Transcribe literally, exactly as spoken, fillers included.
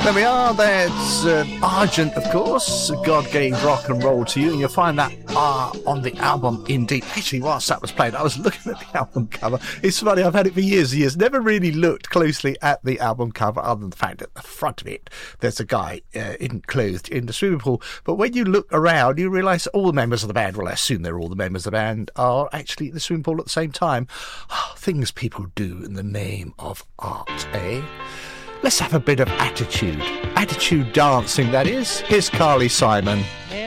There we are. That's uh, Argent, of course. God gave rock and roll to you, and you'll find that uh, on the album Indeed. Actually, whilst that was played, I was looking at the album cover. It's funny, I've had it for years and years. Never really looked closely at the album cover, other than the fact that at the front of it, there's a guy uh, in, clothed in the swimming pool. But when you look around, you realise all the members of the band, well, I assume they're all the members of the band, are actually in the swimming pool at the same time. Oh, things people do in the name of art, eh? Let's have a bit of attitude. Attitude dancing, that is. Here's Carly Simon.